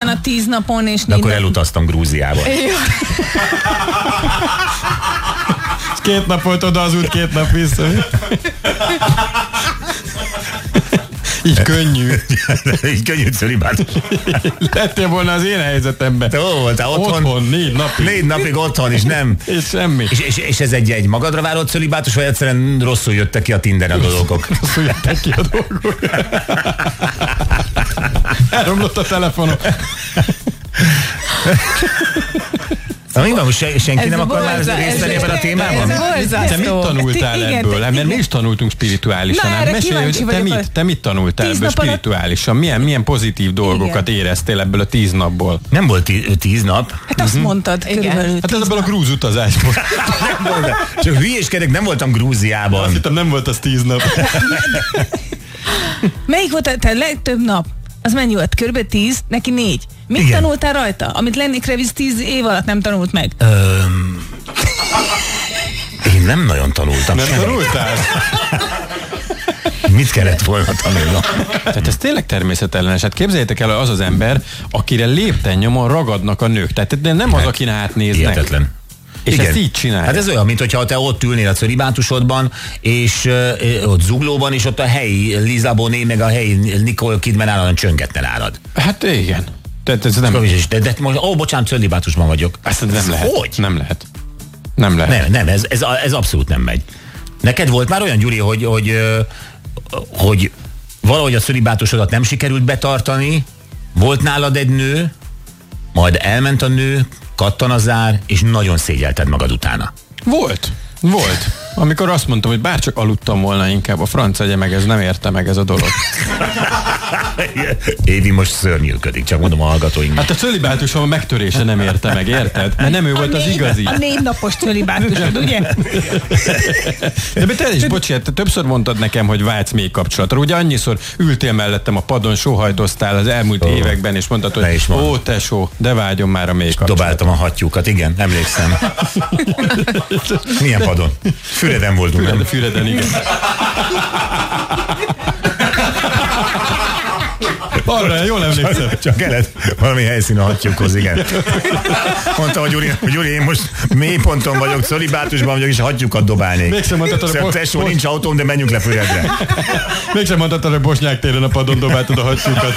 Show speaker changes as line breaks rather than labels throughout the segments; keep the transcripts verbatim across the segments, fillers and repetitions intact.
a tíz napon, és
de akkor elutaztam Grúziába.
Két nap volt oda az út, két nap vissza. Így könnyű.
Így könnyű cölibátus.
Lettél volna az én helyzetemben.
Te hol voltál? Otthon?
Otthon, négy napig.
Négy napig otthon is, nem?
És semmi.
És, és, és ez egy, egy magadra váró cölibátus, vagy egyszerűen rosszul jöttek ki a Tinderen a dolgok?
Rosszul jöttek ki a dolgok. Elromlott a telefonom.
Na, mi van, most senki
ez
nem akar már részt venni ebben a témában?
Te mit tanultál
igen,
ebből?
igen.
Mert mi is tanultunk spirituálisan.
Na,
Hát
erre
mesélj, hogy te
vagyok,
mit, te mit tanultál
tíz
ebből
nap alatt-
spirituálisan? Milyen, milyen pozitív dolgokat
Igen.
éreztél ebből a tíz napból?
Nem volt tí- tíz nap.
Hát azt mondtad körülbelül.
Hát ez ebből a grúz utazásból.
Nem volt, csak hülyéskedek, nem voltam Grúziában.
Azt hittem, nem volt az tíz nap.
Melyik volt a te legtöbb nap? Az mennyi volt? Körülbelül tíz, neki négy. Mit
Igen.
tanultál rajta? Amit Lenny Kravitz tíz év alatt nem tanult meg.
Öm, én nem nagyon tanultam.
Nem
semmit.
tanultál?
Mit kellett volna tanulnom?
Tehát ez tényleg természetellenes. Hát képzeljétek el, az az ember, akire lépten nyomon ragadnak a nők. Tehát nem az, akin átnéznek.
Hihetetlen.
És
Igen.
ezt így csinálja.
Hát ez olyan, mint hogyha te ott ülnél a cölibátusodban, és uh, ott Zuglóban, és ott a helyi Liza Bonet, meg a helyi Nicole Kidman állandóan csöngetne nálad.
Hát igen. Tehát ez nem...
De, de most, ó, bocsánat, cölibátusban vagyok.
Ezt nem lehet.
Hogy?
Nem lehet. Nem lehet.
Nem, nem, ez, ez, ez abszolút nem megy. Neked volt már olyan, Gyuri, hogy, hogy, ö, hogy valahogy a cölibátusodat nem sikerült betartani, volt nálad egy nő, majd elment a nő, kattan a zár, és nagyon szégyelted magad utána.
Volt. Volt. Amikor azt mondtam, hogy bárcsak aludtam volna inkább, a franc egye meg, ez nem érte meg ez a dolog.
Évi most szörnyűködik, csak mondom a hallgatóinknak.
Hát a cölibátusom a megtörése nem érte meg, érted? Mert nem ő volt az igazi.
A négy napos cölibátusod, ugye?
De te is, bocsánat, te többször mondtad nekem, hogy vágysz még kapcsolatra. Ugye annyiszor ültél mellettem a padon, sóhajtoztál az elmúlt oh. években, és mondtad, hogy ó, tesó, de vágyom már a még kapcsolatra.
Dobáltam a hattyúkat, igen, emlékszem. Milyen padon? Füreden voltunk,
Füreden,
nem?
Füreden, igen. Arra, jól emlékszem.
Csak, csak kellett valami helyszín a hattyúkhoz, igen. Mondta, hogy Gyuri, hogy Gyuri, én most mélyponton vagyok, szolibátusban vagyok, és a hattyúkat dobálnék.
Mégsem mondtad,
hogy tesó, nincs autóm, de menjünk le Füredre.
Mégsem mondtad, hogy Bosnyák téren a padon dobáltad a hattyúkat.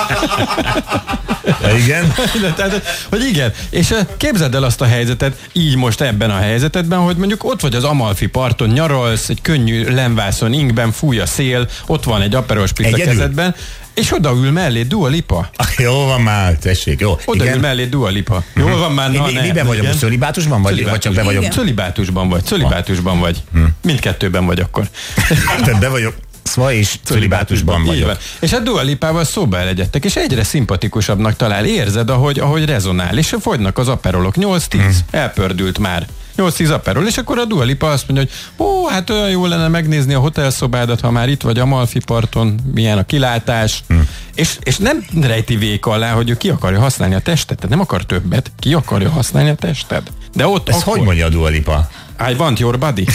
Ja, igen?
De, tehát, hogy igen, és képzeld el azt a helyzetet, így most ebben a helyzetedben, hogy mondjuk ott vagy az Amalfi parton, nyaralsz, egy könnyű lemvászon, ingben fúj a szél, ott van egy Aperol Spritz a kezedben, és odaül mellé Dua Lipa.
Jó van már, tessék, jó.
Odaül mellé Dua Lipa. Jó van már, na
Mi,
ne.
miben vagyok? Most cölibátusban vagy? Vagy csak be vagyok?
Cölibátusban vagy, cölibátusban vagy. Mindkettőben vagy akkor.
Tehát be vagyok. Szva és cölibátusban vagyok.
És a Dua Lipával szóba elegyedtek, és egyre szimpatikusabbnak talál. Érzed, ahogy, ahogy rezonál, és fogynak az aperolok. nyolc-tíz, hmm. elpördült már. nyolc-tíz aperol, és akkor a Dua Lipa azt mondja, hogy ó, hát olyan jó lenne megnézni a hotelszobádat, ha már itt vagy Amalfi parton, milyen a kilátás. Hmm. És, és nem rejti véka alá, hogy ő ki akarja használni a testet, tehát nem akar többet, ki akarja használni a tested. De ott
ezt
akkor...
hogy mondja a Dua Lipa?
I want your body.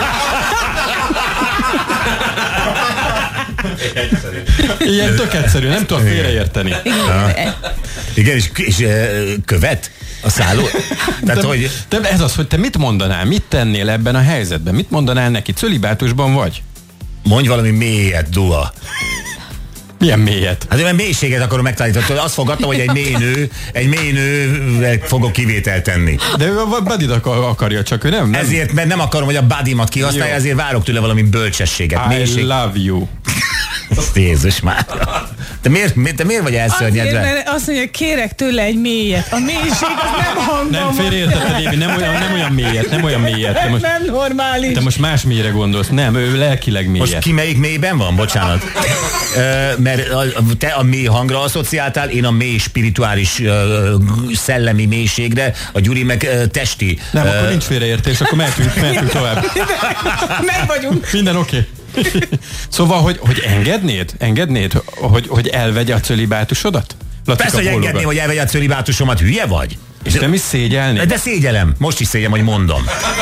Ilyen tök egyszerű, nem tudom félreérteni.
Igen, és, és követ a szálló? Tehát,
de,
hogy...
de ez az, hogy te mit mondanál, mit tennél ebben a helyzetben? Mit mondanál neki? Cölibátusban vagy?
Mondj valami mélyet, Dua.
Milyen mélyet?
Hát olyan mélységet akarom megtalálítani. Azt fogadtam, hogy egy mély nő, egy mély nővel fogok kivételt tenni.
De ő a buddy akarja, csak ő nem. nem.
Ezért, mert nem akarom, hogy a buddymat kihasználja, ezért várok tőle valami bölcsességet.
I
mélység.
love you.
Jézus már. Te miért, te miért vagy elszörnyedve?
Azért, mert azt mondja, kérek tőle egy mélyet. A mélység az nem hangom.
Nem, félreértetted, Évi, nem olyan, nem olyan mélyet, nem olyan mélyet. Te most,
nem normális.
Te most más mélyre gondolsz. Nem, ő lelkileg mélyet.
Most ki melyik mélyben van? Bocsánat. Ö, mert a, te a mély hangra asszociáltál, én a mély spirituális ö, szellemi mélységre, a Gyuri meg ö, testi.
Nem,
ö,
akkor nincs félreértés, akkor mehetünk, mehetünk tovább.
Meg vagyunk.
Minden oké. Okay. Szóval, hogy, hogy engednéd? Engednéd, hogy, hogy elvegye a cölibátusodat? Latika
Persze, hogy
bólogat.
engedném, hogy elvegye a cölibátusomat, hülye vagy?
És nem is szégyelni?
De szégyelem. Most is szégyelem, hogy mondom.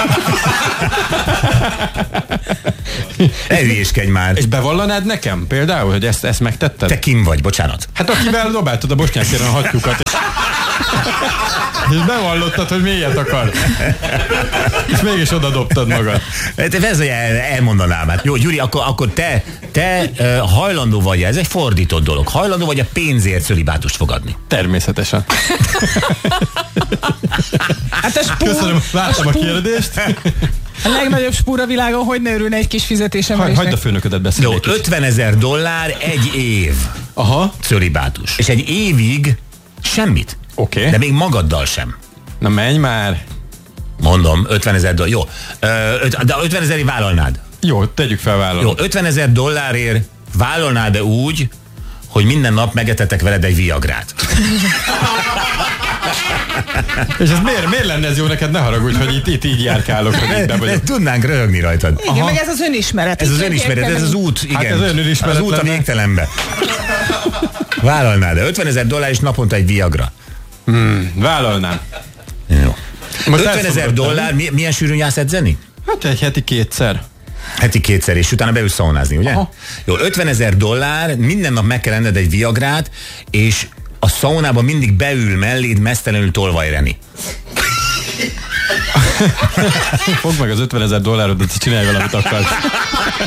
Ne hülyéskedj már.
És bevallanád nekem például, hogy ezt, ezt megtetted?
Te kim vagy, bocsánat.
Hát akivel dobáltad a bosnyákérren a hattyúkat. És bevallottad, hogy mélyet akar. És mégis oda dobtad magad.
Te ez, hogy el, elmondanám. Hát. Jó, Gyuri, akkor, akkor te, te uh, hajlandó vagy, ez egy fordított dolog, hajlandó vagy a pénzért cölibátust fogadni?
Természetesen.
Hát a spúr,
Köszönöm, vártam a,
a, spúr,
kérdést.
a legnagyobb spúr a világon, hogy ne örülne egy kis fizetésem?
Hagy, hagyd a főnöködet beszélni.
Jó, ötvenezer dollár egy év.
Aha.
Cölibátus. És egy évig semmit.
Oké. Okay.
De még magaddal sem.
Na menj már.
Mondom, ötvenezer dollár. Jó. Ö, de ötvenezerért vállalnád?
Jó, tegyük fel vállalni.
Jó, ötvenezer dollárért vállalnád-e úgy, hogy minden nap megetetek veled egy viagrát?
És ez miért, miért lenne ez jó neked? Ne haragudj, hogy itt, itt így járkálok, hogy itt be vagyok.
Tudnánk röhögni rajtad.
Igen, meg ez az önismeret.
Ez az önismeret, ez az út, igen.
Hát ez önismeret
az út a
lenne.
végtelenbe. Vállalnád, de ötvenezer dollár és naponta egy viagra.
Hmm, vállalnám.
Jó.
Most
ötvenezer dollár, mi, milyen sűrűn jársz edzeni?
Hát egy heti kétszer.
Heti kétszer, és utána beülsz szaunázni, ugye?
Aha.
Jó, ötvenezer dollár, minden nap meg kell enned egy viagrát, és a szaunában mindig beül melléd mesztelenül tolvajreni.
Fogd meg az ötvenezer dollárodat, és csinálj valamit akarsz.